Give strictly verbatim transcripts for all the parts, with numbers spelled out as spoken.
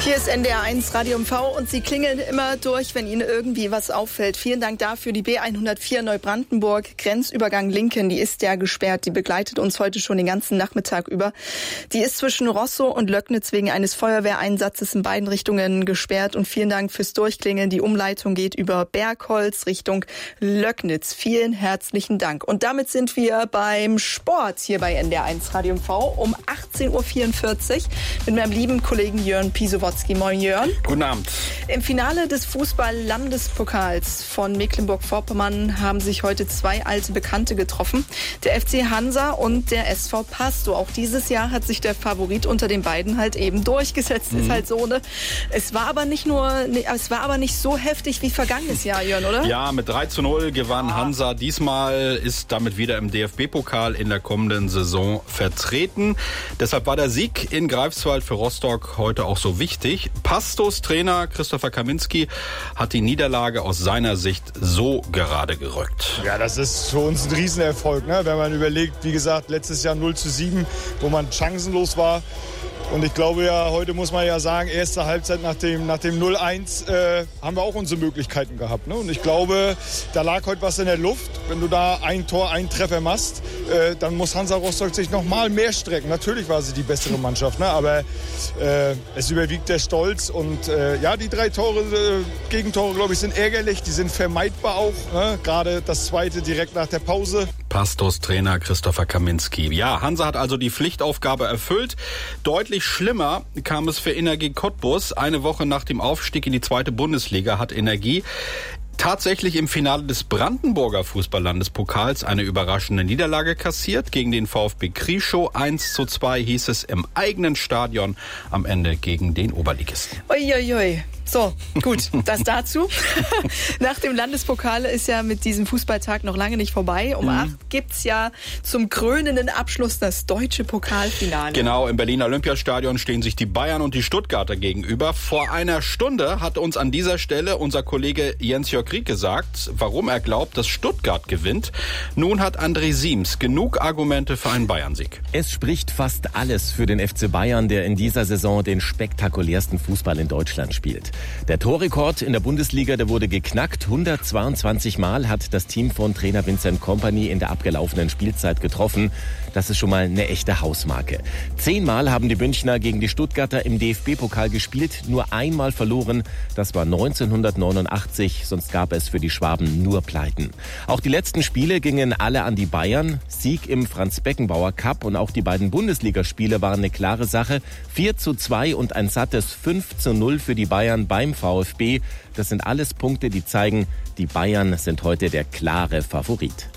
Hier ist N D R eins Radio M V und Sie klingeln immer durch, wenn Ihnen irgendwie was auffällt. Vielen Dank dafür. Die B hundertvier Neubrandenburg, Grenzübergang Linken, die ist ja gesperrt. Die begleitet uns heute schon den ganzen Nachmittag über. Die ist zwischen Rostow und Löcknitz wegen eines Feuerwehreinsatzes in beiden Richtungen gesperrt. Und vielen Dank fürs Durchklingeln. Die Umleitung geht über Bergholz Richtung Löcknitz. Vielen herzlichen Dank. Und damit sind wir beim Sport hier bei N D R eins Radio M V um achtzehn Uhr vierundvierzig mit meinem lieben Kollegen Jörn Pisowotzki. Moin Jörn. Guten Abend. Im Finale des Fußball-Landespokals von Mecklenburg-Vorpommern haben sich heute zwei alte Bekannte getroffen. Der F C Hansa und der S V Pastow. Auch dieses Jahr hat sich der Favorit unter den beiden halt eben durchgesetzt. Mhm. Ist halt so, ne? Es war aber nicht nur, es war aber nicht so heftig wie vergangenes Jahr, Jörn, oder? Ja, mit drei zu null gewann Hansa. Diesmal ist damit wieder im D F B-Pokal in der kommenden Saison vertreten. Deshalb war der Sieg in Greifswald für Rostock heute auch so wichtig. Pastows Trainer Christopher Kaminski hat die Niederlage aus seiner Sicht so gerade gerückt. Ja, das ist für uns ein Riesenerfolg, ne? Wenn man überlegt, wie gesagt, letztes Jahr null zu sieben, wo man chancenlos war. Und ich glaube ja, heute muss man ja sagen, erste Halbzeit nach dem, nach dem null eins äh, haben wir auch unsere Möglichkeiten gehabt. Ne? Und ich glaube, da lag heute was in der Luft. Wenn du da ein Tor, einen Treffer machst, äh, dann muss Hansa Rostock sich noch mal mehr strecken. Natürlich war sie die bessere Mannschaft, ne? Aber äh, es überwiegt der Stolz. Und äh, ja, die drei Tore, äh, Gegentore, glaube ich, sind ärgerlich. Die sind vermeidbar auch. Ne? Gerade das zweite direkt nach der Pause. Pastows Trainer Christopher Kaminski. Ja, Hansa hat also die Pflichtaufgabe erfüllt. Deutlich schlimmer kam es für Energie Cottbus. Eine Woche nach dem Aufstieg in die zweite Bundesliga hat Energie tatsächlich im Finale des Brandenburger Fußball-Landespokals eine überraschende Niederlage kassiert. Gegen den VfB Krieschow eins zu zwei hieß es im eigenen Stadion, am Ende gegen den Oberligisten. Uiuiui. So, gut, das dazu. Nach dem Landespokal ist ja mit diesem Fußballtag noch lange nicht vorbei. Um mhm. acht gibt's ja zum krönenden Abschluss das deutsche Pokalfinale. Genau, im Berliner Olympiastadion stehen sich die Bayern und die Stuttgarter gegenüber. Vor einer Stunde hat uns an dieser Stelle unser Kollege Jens-Jörg Rieck gesagt, warum er glaubt, dass Stuttgart gewinnt. Nun hat André Siems genug Argumente für einen Bayern-Sieg. Es spricht fast alles für den F C Bayern, der in dieser Saison den spektakulärsten Fußball in Deutschland spielt. Der Torrekord in der Bundesliga, der wurde geknackt. hundertzweiundzwanzig Mal hat das Team von Trainer Vincent Kompany in der abgelaufenen Spielzeit getroffen. Das ist schon mal eine echte Hausmarke. Zehnmal haben die Münchner gegen die Stuttgarter im D F B-Pokal gespielt, nur einmal verloren. Das war neunzehnhundertneunundachtzig, sonst gab es für die Schwaben nur Pleiten. Auch die letzten Spiele gingen alle an die Bayern. Sieg im Franz-Beckenbauer-Cup und auch die beiden Bundesligaspiele waren eine klare Sache. vier zu zwei und ein sattes fünf zu null für die Bayern beim VfB. Das sind alles Punkte, die zeigen, die Bayern sind heute der klare Favorit.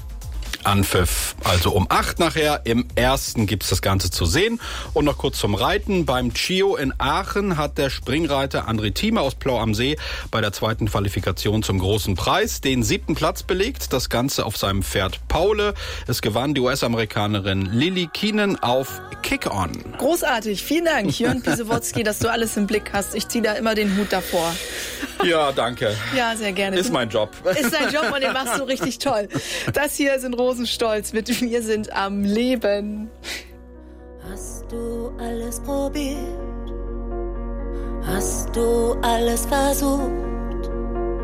Anpfiff also um acht nachher. Im ersten gibt's das Ganze zu sehen. Und noch kurz zum Reiten. Beim Chio in Aachen hat der Springreiter André Thieme aus Plau am See bei der zweiten Qualifikation zum großen Preis den siebten Platz belegt. Das Ganze auf seinem Pferd Paule. Es gewann die U S-Amerikanerin Lily Keenan auf Kick-On. Großartig. Vielen Dank, Jörn Pisowotzki, dass du alles im Blick hast. Ich ziehe da immer den Hut davor. Ja, danke. Ja, sehr gerne. Ist mein Job. Ist dein Job und den machst du richtig toll. Das hier sind Rosenstolz mit Wir sind am Leben. Hast du alles probiert? Hast du alles versucht?